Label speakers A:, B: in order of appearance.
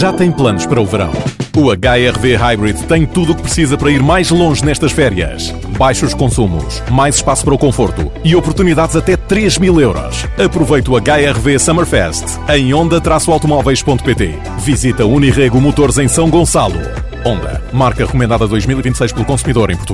A: já tem planos para o verão. O HR-V Hybrid tem tudo o que precisa para ir mais longe nestas férias. Baixos consumos, mais espaço para o conforto e oportunidades até 3.000 euros. Aproveite o HR-V Summerfest em onda-automóveis.pt. Visita Unirrego Motores em São Gonçalo. Honda, marca recomendada 2026 pelo consumidor em Portugal.